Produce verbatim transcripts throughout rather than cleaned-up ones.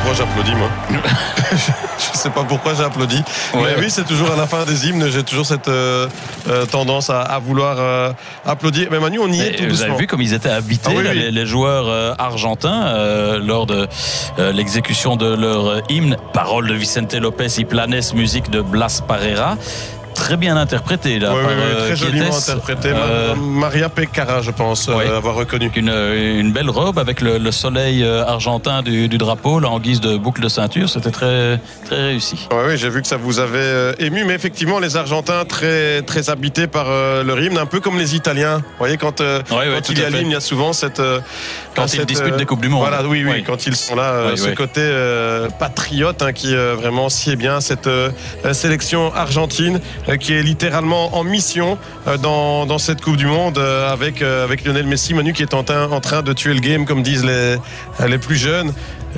pourquoi j'applaudis, moi. Je sais pas pourquoi j'ai applaudi. Ouais. Mais oui, c'est toujours à la fin des hymnes, j'ai toujours cette euh, euh, tendance à, à vouloir euh, applaudir. Mais Manu, on y est tout vous doucement. Vous avez vu comme ils étaient habités, ah, oui, là, oui. Les, les joueurs euh, argentins, euh, lors de euh, l'exécution de leur hymne. Paroles de Vicente Lopez y Planes, musique de Blas Parera. Très bien interprété là. Oui, par, oui, oui, très euh, joliment Quietes. interprété. Euh, Maria Pecara, je pense, oui. euh, avoir reconnu. Une, une belle robe avec le, le soleil argentin du, du drapeau, là, en guise de boucle de ceinture. C'était très, très réussi. Oui, oui, j'ai vu que ça vous avait euh, ému, mais effectivement, les Argentins très, très habités par euh, leur hymne, un peu comme les Italiens. Vous voyez, quand, euh, oui, oui, quand il y a l'hymne, il y a souvent cette. Euh, quand cette, ils disputent euh, des Coupes du Monde. Voilà, oui, oui, oui. Quand ils sont là, euh, oui, ce oui. côté euh, patriote hein, qui euh, vraiment sied bien cette euh, sélection argentine euh, qui est littéralement en mission dans, dans cette Coupe du Monde avec, avec Lionel Messi, Manu, qui est en, en train de tuer le game, comme disent les, les plus jeunes.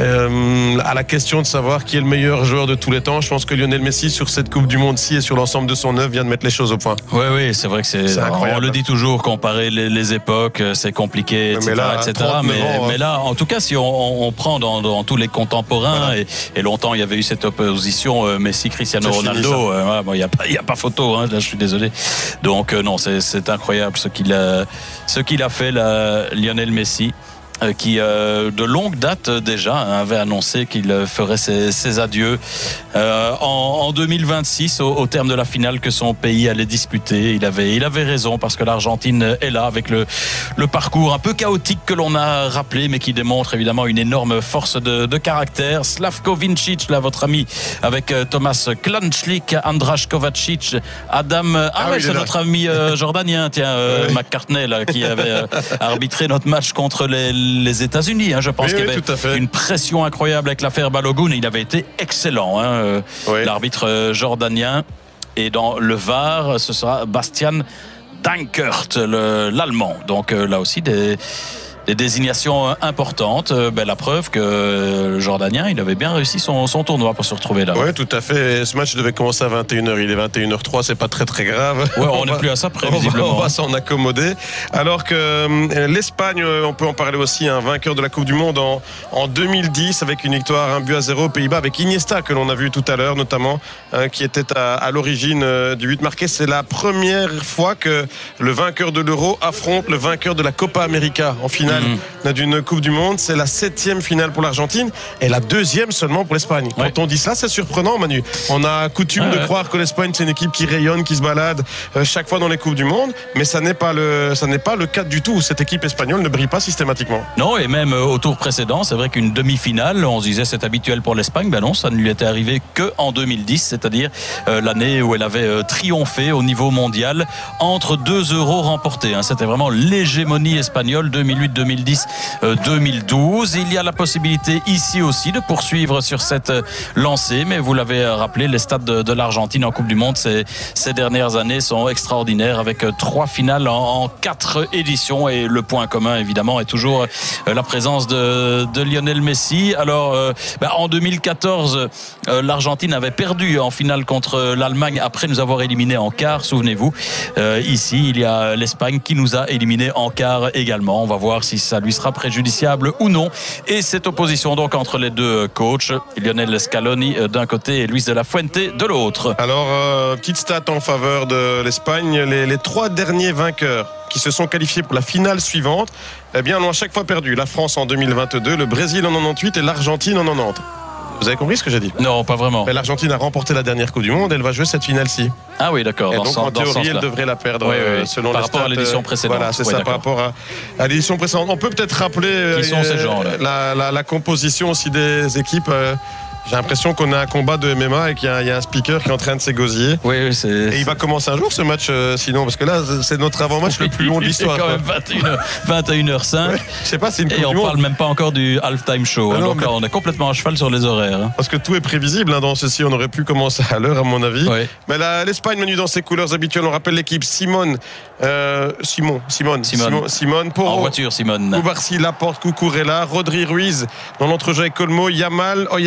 Euh, à la question de savoir qui est le meilleur joueur de tous les temps, je pense que Lionel Messi sur cette Coupe du Monde-ci et sur l'ensemble de son œuvre vient de mettre les choses au point. Oui, oui, c'est vrai que c'est, c'est incroyable. On le dit toujours, comparer les, les époques, c'est compliqué, et cetera, mais là, et cetera. Mais, ans, mais là, en tout cas, si on, on prend dans, dans tous les contemporains, voilà. et, et longtemps il y avait eu cette opposition euh, Messi-Cristiano Ronaldo, il euh, n'y a, a pas photo, hein, là je suis désolé. Donc euh, non, c'est, c'est incroyable ce qu'il a, ce qu'il a fait, là, Lionel Messi. Qui euh, de longue date déjà avait annoncé qu'il ferait ses, ses adieux euh, en, en deux mille vingt-six au, au terme de la finale que son pays allait disputer. Il avait, il avait raison parce que l'Argentine est là avec le, le parcours un peu chaotique que l'on a rappelé mais qui démontre évidemment une énorme force de, de caractère. Slavko Vincic, là votre ami avec Thomas Klančlik, Andras Kovacic, Adam, ah, ah ouais, oui, c'est notre ami euh, jordanien, tiens, euh, oui. McCartney là, qui avait euh, arbitré notre match contre les les États-Unis, hein. Je pense oui, qu'il y avait oui, une pression incroyable avec l'affaire Balogun. Il avait été excellent, hein, euh, oui. l'arbitre jordanien. Et dans le V A R, ce sera Bastian Dankert, le, l'Allemand. Donc euh, là aussi des des désignations importantes. Ben, la preuve que le Jordanien, il avait bien réussi son, son tournoi pour se retrouver là. Oui, tout à fait. Et ce match devait commencer à vingt et une heures. Il est vingt et une heures zéro trois, c'est pas très très grave. Ouais, on n'est plus à ça près, visiblement. On va, on va s'en accommoder. Alors que euh, l'Espagne, on peut en parler aussi, un vainqueur de la Coupe du Monde en, en deux mille dix avec une victoire un but à zéro aux Pays-Bas avec Iniesta que l'on a vu tout à l'heure notamment, hein, qui était à, à l'origine euh, du but marqué. C'est la première fois que le vainqueur de l'Euro affronte le vainqueur de la Copa América en finale. Mmh. D'une Coupe du Monde, c'est la septième finale pour l'Argentine et la deuxième seulement pour l'Espagne. Ouais. Quand on dit ça, c'est surprenant, Manu. On a coutume ouais, de ouais. croire que l'Espagne c'est une équipe qui rayonne, qui se balade euh, chaque fois dans les Coupes du Monde, mais ça n'est pas le, ça n'est pas le cas du tout. Cette équipe espagnole ne brille pas systématiquement. Non, et même au tour précédent, c'est vrai qu'une demi-finale, on se disait c'est habituel pour l'Espagne. Ben non, ça ne lui était arrivé que en deux mille dix, c'est-à-dire euh, l'année où elle avait euh, triomphé au niveau mondial entre deux euros remportés. Hein. C'était vraiment l'hégémonie espagnole deux mille huit deux mille dix. deux mille douze. Il y a la possibilité ici aussi de poursuivre sur cette lancée, mais vous l'avez rappelé, les stades de, de l'Argentine en Coupe du Monde ces, ces dernières années sont extraordinaires avec trois finales en, en quatre éditions et le point commun évidemment est toujours la présence de, de Lionel Messi. Alors euh, bah, en deux mille quatorze euh, l'Argentine avait perdu en finale contre l'Allemagne après nous avoir éliminés en quart, souvenez-vous. Euh, ici il y a l'Espagne qui nous a éliminés en quart également. On va voir si ça lui sera préjudiciable ou non. Et cette opposition donc entre les deux coachs, Lionel Scaloni d'un côté et Luis de la Fuente de l'autre. Alors, euh, petite stat en faveur de l'Espagne, les, les trois derniers vainqueurs qui se sont qualifiés pour la finale suivante, eh bien, ont à chaque fois perdu. La France en deux mille vingt-deux, le Brésil en quatre-vingt-dix-huit et l'Argentine en quatre-vingt-dix. Vous avez compris ce que j'ai dit? Non, pas vraiment. Mais l'Argentine a remporté la dernière Coupe du Monde, elle va jouer cette finale-ci. Ah oui, d'accord. Et dans donc, ce, en dans théorie, elle là. devrait la perdre oui, oui, oui. selon par les rapport stats, à l'édition précédente. Voilà, c'est oui, ça, d'accord. par rapport à, à l'édition précédente. On peut peut-être rappeler Qui sont ces gens, là la, la, la composition aussi des équipes. Euh, J'ai l'impression qu'on a un combat de M M A et qu'il y a, il y a un speaker qui est en train de s'égosiller. Oui, oui, c'est... Et il va commencer un jour ce match, euh, sinon, parce que là, c'est notre avant-match le plus long de l'histoire. C'est quand même vingt et une heures cinq. Ouais, je sais pas, c'est une Et on monde. parle même pas encore du halftime show. Ah hein, non, donc mais... là, on est complètement à cheval sur les horaires. Hein. Parce que tout est prévisible hein, dans ceci. On aurait pu commencer à l'heure, à mon avis. Oui. Mais la, l'Espagne menue dans ses couleurs habituelles. On rappelle l'équipe Simone, euh, Simon, Simone, Simone, Simone, Simone Porro, en voiture, Simone. Koubarsi, Laporte, Cucurella, Rodri Ruiz dans l'entrejeu avec Colmo, Yamal, Oyarzabal et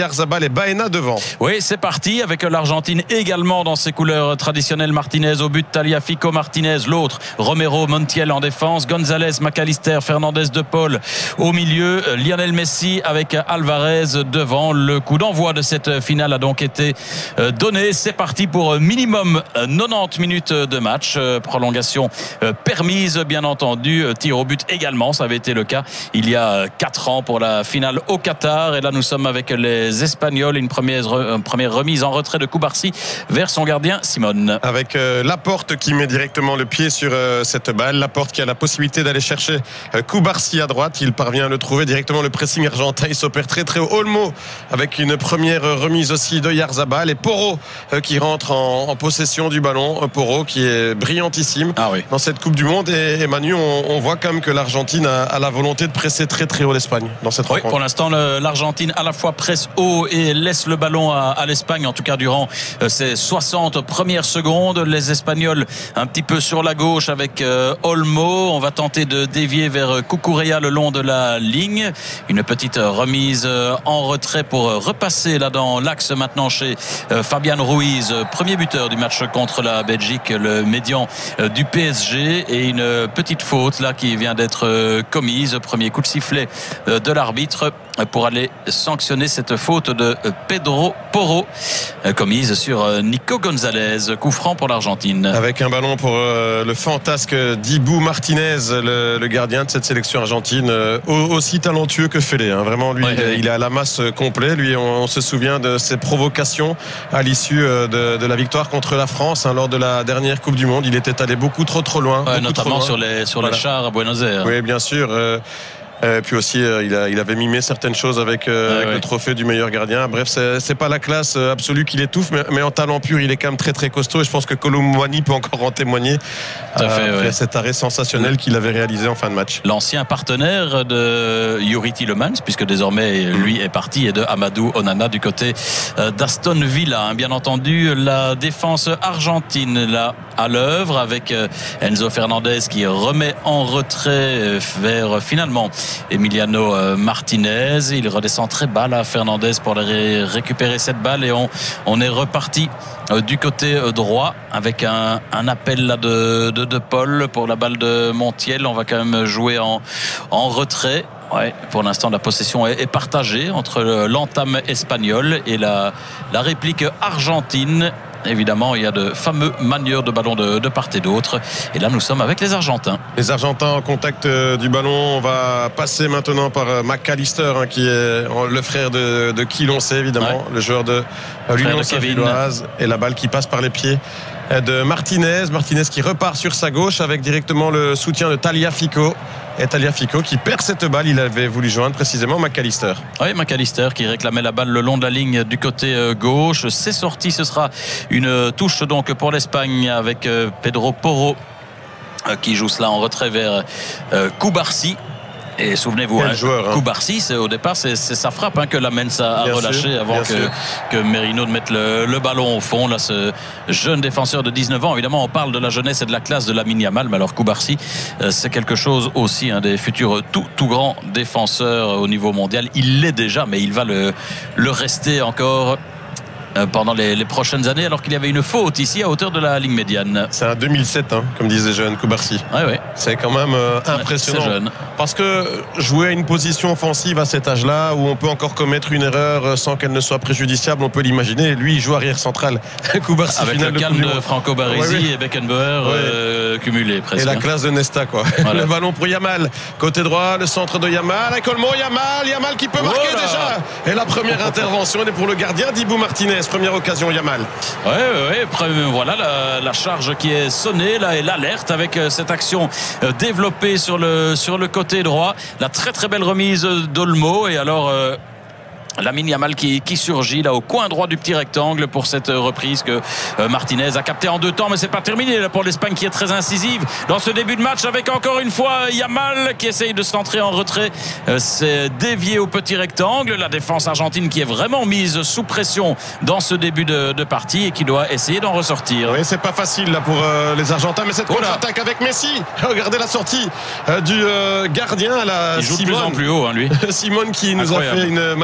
et Baena devant. Oui, c'est parti avec l'Argentine également dans ses couleurs traditionnelles. Martinez au but, Tagliafico, Martinez, l'autre, Romero, Montiel en défense, Gonzalez, McAllister, Fernandez, De Paul au milieu, Lionel Messi avec Alvarez devant. Le coup d'envoi de cette finale a donc été donné. C'est parti pour minimum quatre-vingt-dix minutes de match. Prolongation permise, bien entendu. Tir au but également, ça avait été le cas il y a quatre ans pour la finale au Qatar. Et là, nous sommes avec les Espagnols. Une première, une première remise en retrait de Cubarsí vers son gardien Simone. Avec euh, Laporte qui met directement le pied sur euh, cette balle. Laporte qui a la possibilité d'aller chercher euh, Cubarsí à droite. Il parvient à le trouver directement. Le pressing argentin, il s'opère très très haut. Olmo avec une première remise aussi de Yarzabal. Et Porro euh, qui rentre en, en possession du ballon. Porro qui est brillantissime ah oui. dans cette Coupe du Monde. Et, et Manu, on, on voit quand même que l'Argentine a, a la volonté de presser très très haut l'Espagne dans cette oui, rencontre. Pour l'instant, le, l'Argentine à la fois presse haut et laisse le ballon à, à l'Espagne, en tout cas durant euh, ces soixante premières secondes. Les Espagnols un petit peu sur la gauche avec euh, Olmo. On va tenter de dévier vers Cucurella le long de la ligne. Une petite remise euh, en retrait pour repasser là dans l'axe maintenant chez euh, Fabian Ruiz, premier buteur du match contre la Belgique, le médian euh, du P S G, et une petite faute là qui vient d'être euh, commise. Premier coup de sifflet euh, de l'arbitre pour aller sanctionner cette faute de Pedro Porro commise sur Nico Gonzalez. Coup franc pour l'Argentine. Avec un ballon pour euh, le fantasque Dibu Martinez, le, le gardien de cette sélection argentine, euh, aussi talentueux que Félé. Hein. Vraiment, lui, ouais, il, ouais. il est à la masse complète. Lui, on, on se souvient de ses provocations à l'issue de, de la victoire contre la France hein, lors de la dernière Coupe du Monde. Il était allé beaucoup trop trop loin. Ouais, notamment trop loin. sur les sur voilà. les chars à Buenos Aires. Oui, bien sûr. Euh, Euh, puis aussi, euh, il, a, il avait mimé certaines choses avec, euh, ah, avec ouais. le trophée du meilleur gardien. Bref, c'est, c'est pas la classe absolue qui l'étouffe, mais, mais en talent pur, il est quand même très très costaud. Et je pense que Kolo Muani peut encore en témoigner euh, fait, après ouais. cet arrêt sensationnel qu'il avait réalisé en fin de match. L'ancien partenaire de Youri Tielemans, puisque désormais lui est parti, et de Amadou Onana du côté d'Aston Villa. Bien entendu, la défense argentine là à l'œuvre avec Enzo Fernandez qui remet en retrait vers finalement Emiliano Martinez. Il redescend très bas là, Fernandez, pour ré- récupérer cette balle, et on, on est reparti euh, du côté euh, droit avec un, un appel là de, de De Paul pour la balle de Montiel. On va quand même jouer en, en retrait. Ouais, pour l'instant, la possession est, est partagée entre l'entame espagnole et la, la réplique argentine. Évidemment, il y a de fameux manieurs de ballon de, de part et d'autre. Et là, nous sommes avec les Argentins. Les Argentins en contact du ballon. On va passer maintenant par McAllister, hein, qui est le frère de, de qui l'on sait, évidemment, ouais. le joueur de l'Union Saint-Gilloise. Et la balle qui passe par les pieds de Martinez. Martinez qui repart sur sa gauche avec directement le soutien de Tagliafico. Et Tagliafico qui perd cette balle. Il avait voulu joindre précisément McAllister. Oui, McAllister qui réclamait la balle le long de la ligne du côté gauche. C'est sorti. Ce sera une touche donc pour l'Espagne avec Pedro Porro qui joue cela en retrait vers Cubarsí. Et souvenez-vous, hein, joueur, hein. Cubarsí, c'est, au départ, c'est, c'est sa frappe hein, que la Mensa a bien relâché sûr, avant que, que Merino ne mette le, le ballon au fond. Là, ce jeune défenseur de dix-neuf ans, évidemment, on parle de la jeunesse et de la classe de Lamine Yamal, mais alors Cubarsí, euh, c'est quelque chose aussi, un hein, des futurs tout, tout grands défenseurs au niveau mondial. Il l'est déjà, mais il va le, le rester encore pendant les, les prochaines années, alors qu'il y avait une faute ici à hauteur de la ligne médiane. C'est un deux mille sept, hein, comme disent les jeunes, Cubarsí. Ouais, ouais. C'est quand même euh, impressionnant. Ouais, c'est jeune. Parce que jouer à une position offensive à cet âge-là, où on peut encore commettre une erreur sans qu'elle ne soit préjudiciable, on peut l'imaginer. Lui, il joue arrière central. Cubarsí, avec le calme de Franco Baresi ouais, ouais. et Beckenbauer ouais. euh, cumulés presque. Et la classe de Nesta, quoi. Voilà. Le ballon pour Yamal. Côté droit, le centre de Yamal. Avec Olmo, Yamal. Yamal qui peut marquer voilà. déjà. Et la première intervention, elle est pour le gardien, Dibu Martinez. Première occasion, Yamal. Oui, ouais, ouais. Voilà la, la charge qui est sonnée là, et l'alerte avec cette action développée sur le, sur le côté droit. La très très belle remise d'Olmo. Et alors euh, Lamine Yamal qui, qui surgit là au coin droit du petit rectangle pour cette reprise que euh, Martinez a capté en deux temps, mais c'est pas terminé là pour l'Espagne qui est très incisive dans ce début de match, avec encore une fois Yamal qui essaye de centrer en retrait. Euh, c'est dévié au petit rectangle. La défense argentine qui est vraiment mise sous pression dans ce début de, de partie et qui doit essayer d'en ressortir. Oui, c'est pas facile là pour euh, les Argentins, mais cette contre-attaque avec Messi. Regardez la sortie euh, du euh, gardien à la Il joue Simone. de plus en plus haut, hein, lui. Simone qui nous Incroyable. a fait une Manuel Neuer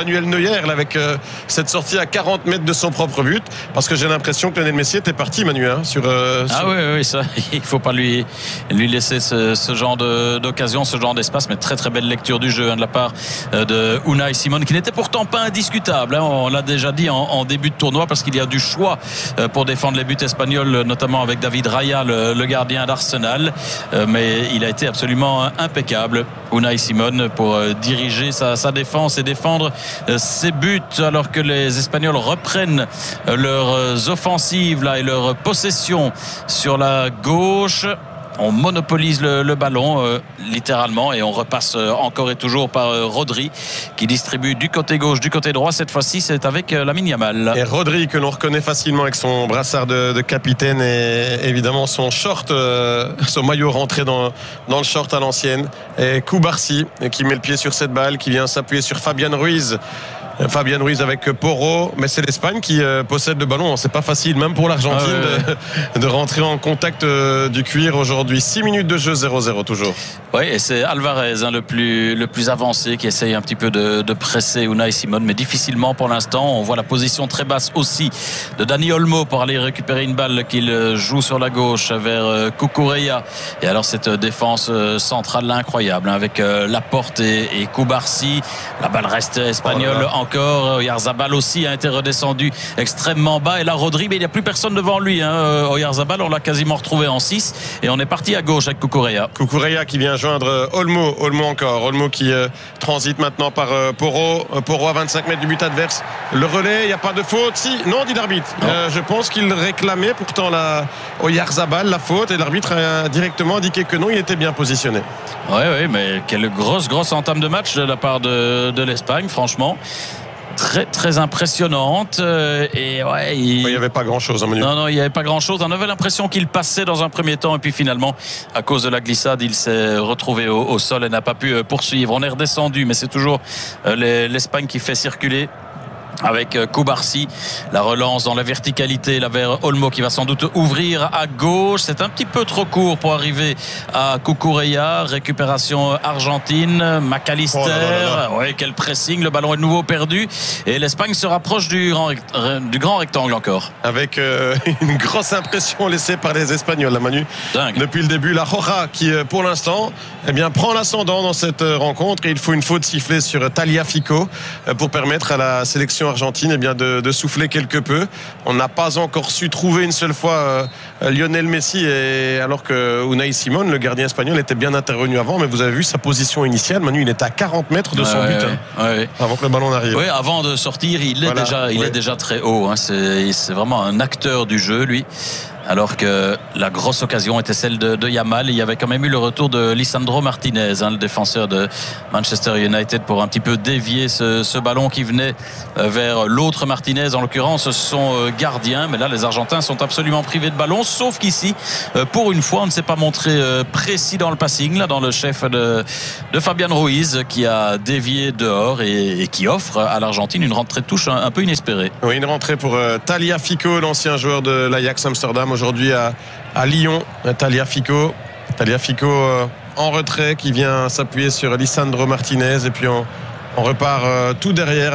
hier là, avec euh, cette sortie à quarante mètres de son propre but, parce que j'ai l'impression que Lionel Messi était parti, Manu, hein, sur, euh, sur... Ah oui, oui, ça, il faut pas lui, lui laisser ce, ce genre de, d'occasion, ce genre d'espace, mais très très belle lecture du jeu hein, de la part de Unai Simon, qui n'était pourtant pas indiscutable, hein, on l'a déjà dit en, en début de tournoi, parce qu'il y a du choix pour défendre les buts espagnols, notamment avec David Raya, le, le gardien d'Arsenal, euh, mais il a été absolument impeccable, Unai Simon, pour euh, diriger sa, sa défense et défendre euh, ses buts, alors que les Espagnols reprennent euh, leurs offensives là, et leur possession sur la gauche. On monopolise le, le ballon euh, littéralement, et on repasse euh, encore et toujours par euh, Rodri, qui distribue du côté gauche, du côté droit. Cette fois-ci, c'est avec euh, Lamine Yamal. Et Rodri, que l'on reconnaît facilement avec son brassard de, de capitaine et évidemment son short, euh, son maillot rentré dans, dans le short à l'ancienne. Et Koubarsi, qui met le pied sur cette balle, qui vient s'appuyer sur Fabian Ruiz. Fabien Ruiz avec Porro, mais c'est l'Espagne qui euh, possède le ballon. C'est pas facile, même pour l'Argentine, ah ouais, de, de rentrer en contact euh, du cuir aujourd'hui. six minutes de jeu, zéro zéro toujours. Oui, et c'est Alvarez hein, le, plus, le plus avancé, qui essaye un petit peu de, de presser Unai Simon, mais difficilement pour l'instant. On voit la position très basse aussi de Dani Olmo pour aller récupérer une balle qu'il joue sur la gauche vers Cucurella. Et alors cette défense centrale là, incroyable, hein, avec Laporte et, et Koubarsi. La balle reste espagnole. Oh encore, Oyarzabal aussi a été redescendu extrêmement bas, et là Rodri, mais il n'y a plus personne devant lui hein. Oyarzabal, on l'a quasiment retrouvé en six, et on est parti à gauche avec Cucurella. Cucurella qui vient joindre Olmo, Olmo encore, Olmo qui euh, transite maintenant par euh, Porro, Porro à vingt-cinq mètres du but adverse. Le relais, il n'y a pas de faute, si, non, dit l'arbitre. Euh, je pense qu'il réclamait pourtant la Oyarzabal la faute, et l'arbitre a directement indiqué que non, il était bien positionné. Oui, oui, mais quelle grosse, grosse entame de match de la part de, de l'Espagne, franchement. Très très impressionnante, et ouais, il n'y avait pas grand chose à Manu. Non non, il n'y avait pas grand chose. On avait l'impression qu'il passait dans un premier temps, et puis finalement, à cause de la glissade, il s'est retrouvé au, au sol et n'a pas pu poursuivre. On est redescendu, mais c'est toujours l'Espagne qui fait circuler avec Koubarsi, la relance dans la verticalité là vers Olmo, qui va sans doute ouvrir à gauche. C'est un petit peu trop court pour arriver à Cucurella. Récupération argentine. McAllister, oh là là là. Ouais, quel pressing, le ballon est de nouveau perdu, et l'Espagne se rapproche du grand, du grand rectangle encore, avec euh, une grosse impression laissée par les Espagnols, la Manu. Dingue. Depuis le début, la Roja qui pour l'instant eh bien, prend l'ascendant dans cette rencontre, et il faut une faute sifflée sur Tagliafico pour permettre à la sélection argentine eh bien, de, de souffler quelque peu. On n'a pas encore su trouver une seule fois euh, Lionel Messi, et alors que Unai Simon, le gardien espagnol, était bien intervenu avant, mais vous avez vu sa position initiale, Manu, il était à quarante mètres de son ouais, but ouais, hein, ouais. avant que le ballon n'arrive. Oui, avant de sortir, il est, voilà, déjà, il ouais. est déjà très haut hein. c'est, c'est vraiment un acteur du jeu, lui. Alors que la grosse occasion était celle de, de Yamal. Il y avait quand même eu le retour de Lisandro Martinez, hein, le défenseur de Manchester United, pour un petit peu dévier ce, ce ballon qui venait vers l'autre Martinez, en l'occurrence son gardien. Mais là, les Argentins sont absolument privés de ballon, sauf qu'ici, pour une fois, on ne s'est pas montré précis dans le passing, là, dans le chef de, de Fabian Ruiz, qui a dévié dehors et, et qui offre à l'Argentine une rentrée de touche un, un peu inespérée. Oui, une rentrée pour euh, Tagliafico, l'ancien joueur de l'Ajax Amsterdam, aujourd'hui à, à Lyon. Tagliafico, Tagliafico euh, en retrait, qui vient s'appuyer sur Lisandro Martinez, et puis on, on repart euh, tout derrière.